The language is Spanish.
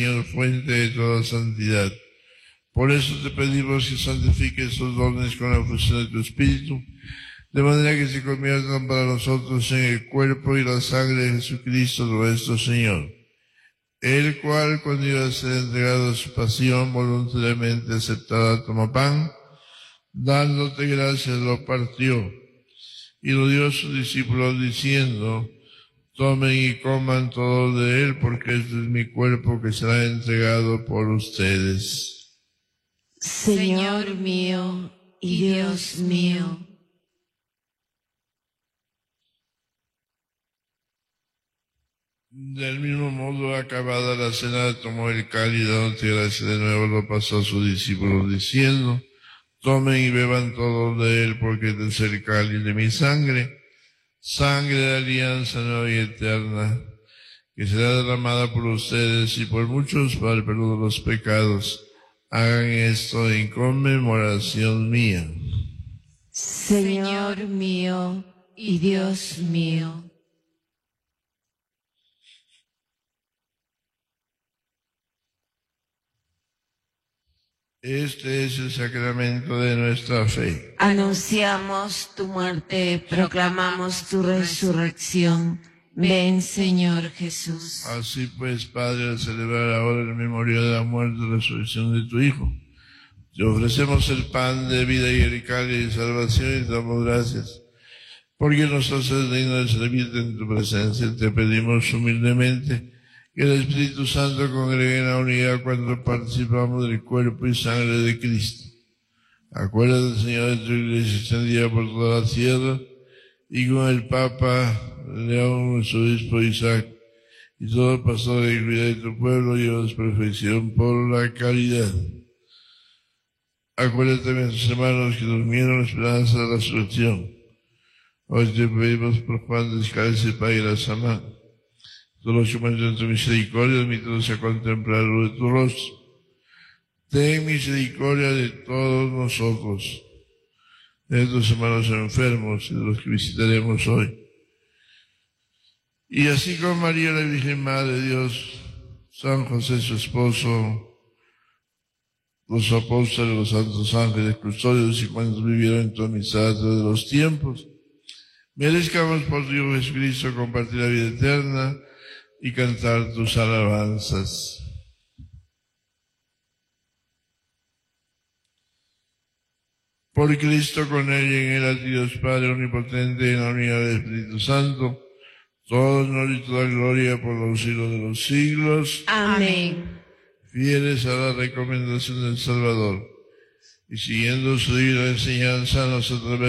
Señor, fuente de toda santidad. Por eso te pedimos que santifiques estos dones con la fusión de tu Espíritu, de manera que se conviertan para nosotros en el cuerpo y la sangre de Jesucristo nuestro Señor, el cual, cuando iba a ser entregado a su pasión, voluntariamente aceptada, tomó pan, dándote gracias, lo partió, y lo dio a sus discípulos diciendo: tomen y coman todos de él, porque este es mi cuerpo que será entregado por ustedes. Señor mío y Dios mío. Del mismo modo, acabada la cena, tomó el cáliz, dándote gracias de nuevo, lo pasó a sus discípulos diciendo: tomen y beban todos de él, porque este es el cáliz de mi sangre, sangre de alianza nueva y eterna, que será derramada por ustedes y por muchos para el perdón de los pecados. Hagan esto en conmemoración mía. Señor mío y Dios mío. Este es el sacramento de nuestra fe. Anunciamos tu muerte, proclamamos tu resurrección. Ven, Señor Jesús. Así pues, Padre, al celebrar ahora el memorial de la muerte y resurrección de tu Hijo, te ofrecemos el pan de vida y el cáliz de salvación y te damos gracias, porque nos haces digno de servirte en tu presencia. Te pedimos humildemente que el Espíritu Santo congregue en la unidad cuando participamos del cuerpo y sangre de Cristo. Acuérdate, Señor, de tu iglesia extendida por toda la tierra, y con el Papa León, nuestro obispo Isaac, y todo el pastor que cuida de tu pueblo, llevas perfección por la caridad. Acuérdate de nuestros hermanos que durmieron la esperanza de la resurrección. Hoy te pedimos por Juan Descalce y Padre de la Sama, todos los que muestran tu misericordia, admítenos a contemplar lo de tu rostro. Ten misericordia de todos nosotros, de tus hermanos enfermos y de los que visitaremos hoy. Y así con María, la Virgen Madre de Dios, San José su esposo, los apóstoles, los santos ángeles, custodios y cuantos vivieron en tu amistad a través de los tiempos, merezcamos por tu Hijo Jesucristo compartir la vida eterna y cantar tus alabanzas. Por Cristo, con él y en él, a ti Dios Padre omnipotente, en la unidad del Espíritu Santo, todo honor y toda gloria por los siglos de los siglos. Amén. Fieles a la recomendación del Salvador y siguiendo su divina enseñanza, nosotros